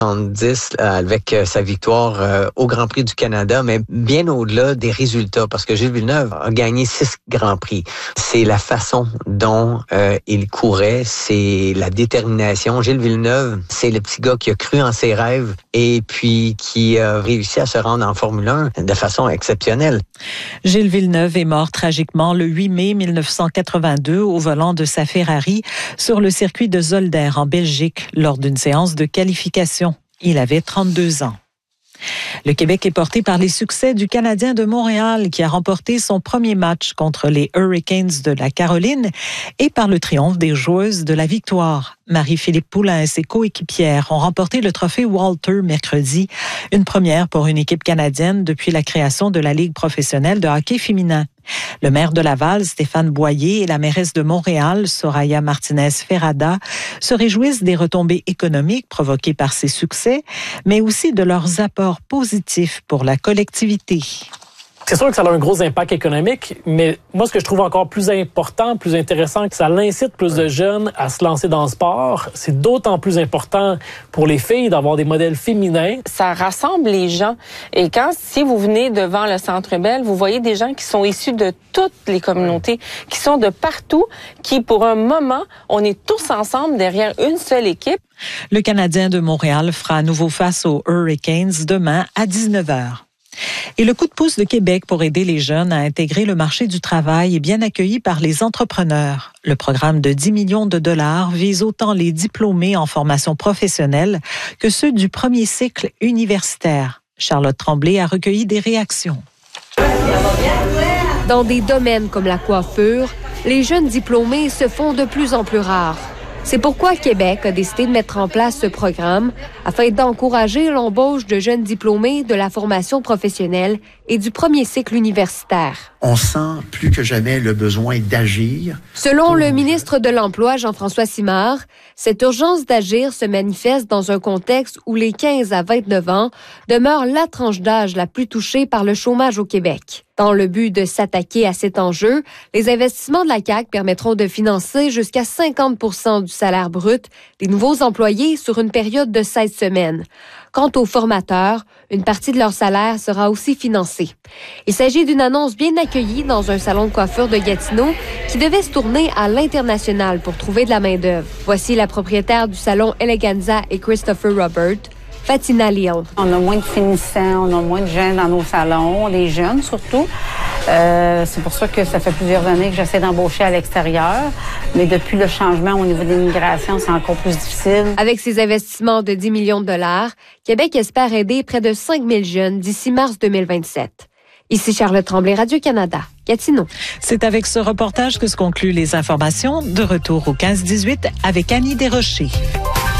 10 avec sa victoire au Grand Prix du Canada, mais bien au-delà des résultats, parce que Gilles Villeneuve a gagné 6 Grands Prix. C'est la façon dont il courait, c'est la détermination. Gilles Villeneuve, c'est le petit gars qui a cru en ses rêves et puis qui a réussi à se rendre en Formule 1 de façon exceptionnelle. Gilles Villeneuve est mort tragiquement le 8 mai 1982 au volant de sa Ferrari sur le circuit de Zolder en Belgique lors d'une séance de qualification. Il avait 32 ans. Le Québec est porté par les succès du Canadien de Montréal qui a remporté son premier match contre les Hurricanes de la Caroline et par le triomphe des joueuses de la Victoire. Marie-Philippe Poulin et ses coéquipières ont remporté le trophée Walter mercredi, une première pour une équipe canadienne depuis la création de la Ligue professionnelle de hockey féminin. Le maire de Laval, Stéphane Boyer, et la mairesse de Montréal, Soraya Martinez-Ferrada, se réjouissent des retombées économiques provoquées par ces succès, mais aussi de leurs apports positifs pour la collectivité. C'est sûr que ça a un gros impact économique, mais moi, ce que je trouve encore plus important, plus intéressant, que ça incite plus de jeunes à se lancer dans le sport. C'est d'autant plus important pour les filles d'avoir des modèles féminins. Ça rassemble les gens. Et si vous venez devant le Centre Bell, vous voyez des gens qui sont issus de toutes les communautés, qui sont de partout, qui, pour un moment, on est tous ensemble derrière une seule équipe. Le Canadien de Montréal fera à nouveau face aux Hurricanes demain à 19h. Et le coup de pouce de Québec pour aider les jeunes à intégrer le marché du travail est bien accueilli par les entrepreneurs. Le programme de 10 millions de dollars vise autant les diplômés en formation professionnelle que ceux du premier cycle universitaire. Charlotte Tremblay a recueilli des réactions. Dans des domaines comme la coiffure, les jeunes diplômés se font de plus en plus rares. C'est pourquoi Québec a décidé de mettre en place ce programme afin d'encourager l'embauche de jeunes diplômés de la formation professionnelle et du premier cycle universitaire. On sent plus que jamais le besoin d'agir. Selon le ministre de l'Emploi, Jean-François Simard, cette urgence d'agir se manifeste dans un contexte où les 15 à 29 ans demeurent la tranche d'âge la plus touchée par le chômage au Québec. Dans le but de s'attaquer à cet enjeu, les investissements de la CAQ permettront de financer jusqu'à 50% du salaire brut des nouveaux employés sur une période de 16 semaines. Quant aux formateurs, une partie de leur salaire sera aussi financée. Il s'agit d'une annonce bien accueillie dans un salon de coiffure de Gatineau qui devait se tourner à l'international pour trouver de la main-d'œuvre. Voici la propriétaire du salon Eleganza et Christopher Robert, Fatina Leal. On a moins de finissants, on a moins de gens dans nos salons, les jeunes surtout. C'est pour ça que ça fait plusieurs années que j'essaie d'embaucher à l'extérieur. Mais depuis le changement au niveau de l'immigration, c'est encore plus difficile. Avec ses investissements de 10 millions de dollars, Québec espère aider près de 5 000 jeunes d'ici mars 2027. Ici Charlotte Tremblay, Radio-Canada, Gatineau. C'est avec ce reportage que se concluent les informations. De retour au 15-18 avec Annie Desrochers.